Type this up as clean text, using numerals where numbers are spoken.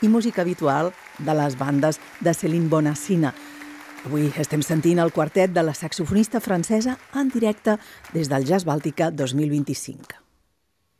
i música habitual de les bandes de Céline Bonassina. Avui estem sentint el quartet de la saxofonista francesa en directe des del Jazz Bàltica 2025.